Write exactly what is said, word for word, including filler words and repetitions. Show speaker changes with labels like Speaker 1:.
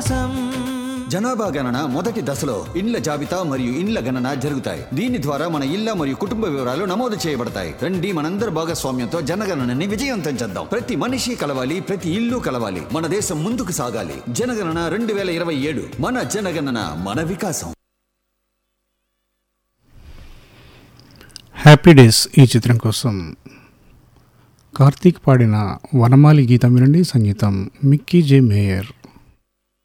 Speaker 1: వికాసం.
Speaker 2: జనాభా గణన మొదటి దశలో ఇండ్ల జాబితా మరియు ఇండ్ల గణన జరుగుతాయి. దీని ద్వారా మన ఇళ్ల మరియు కుటుంబ వివరాలు నమోదు చేయబడతాయి. రండి మనందరి భాగస్వామ్యంతో జనగణనని విజయవంతం చేద్దాం. ప్రతి మనిషి కలవాలి, ప్రతి ఇల్లు కలవాలి. మన దేశం ముందుకు సాగాలి. జనగణన రెండు వేల ఇరవై ఏడు మన జనగణన మన వికాసం.
Speaker 3: హ్యాపీ డేస్ ఈ చిత్రం కోసం కార్తీక్ పాడిన వనమాలి గీతం వినండి. సంగీతం మిక్కీ జే మేయర్.